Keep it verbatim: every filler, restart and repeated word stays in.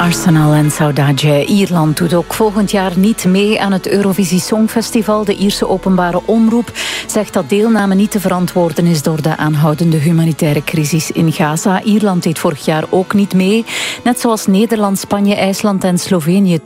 Arsenal en Saudade. Ierland doet ook volgend jaar niet mee aan het Eurovisie Songfestival. De Ierse openbare omroep zegt dat deelname niet te verantwoorden is door de aanhoudende humanitaire crisis in Gaza. Ierland deed vorig jaar ook niet mee. Net zoals Nederland, Spanje, IJsland en Slovenië